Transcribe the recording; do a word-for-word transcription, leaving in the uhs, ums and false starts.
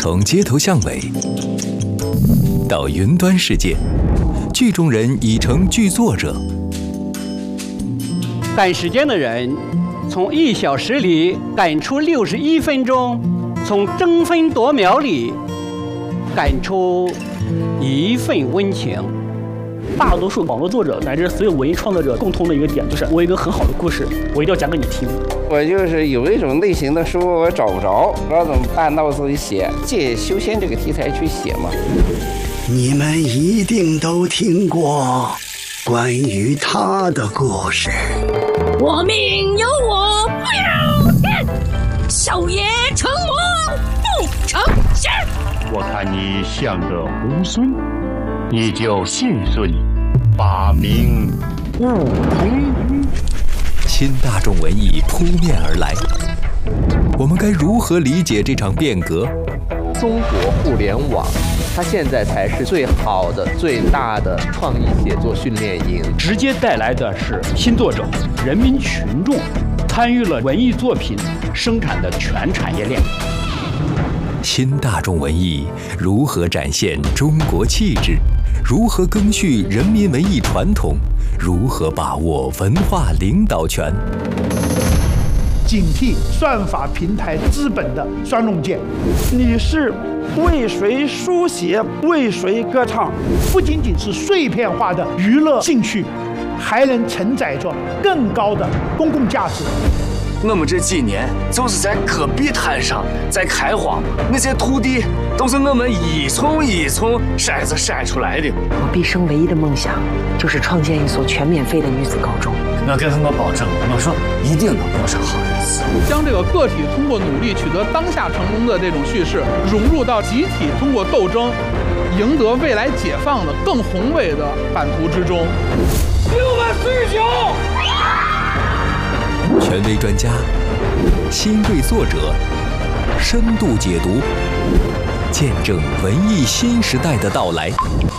从街头巷尾到云端世界，剧中人已成剧作者。 赶时间的人，从一小时里赶出六十一分钟，从争分夺秒里赶出一份温情。 大多数网络作者乃至所有文艺创作者共同的一个点，就是我有一个很好的故事，我一定要讲给你听。 我就是有一种类型的书我找不着，不知道怎么办，那我自己写，借修仙这个题材去写嘛。 你们一定都听过关于他的故事。 我命由我不由天，少爷成魔不成仙。 我看你像个猢狲，你就信顺，法名悟空。 新大众文艺扑面而来，我们该如何理解这场变革？ 中国互联网，它现在才是最好的、最大的创意写作训练营， 直接带来的是新作者、人民群众参与了文艺作品生产的全产业链。 新大众文艺如何展现中国气质？如何赓续人民文艺传统？如何把握文化领导权？ 警惕算法平台资本的双刃剑。 你是为谁书写，为谁歌唱？ 不仅仅是碎片化的娱乐兴趣，还能承载着更高的公共价值。 我们这几年就是在戈壁滩上在开荒，那些土地都是我们一丛一丛筛子筛出来的。 我毕生唯一的梦想就是创建一所全免费的女子高中。 我跟他们保证，我说一定能过上好日子。 将这个个体通过努力取得当下成功的这种叙事，融入到集体通过斗争赢得未来解放的更宏伟的版图之中。 六万四十九。 权威专家、新锐作者深度解读，见证文艺新时代的到来。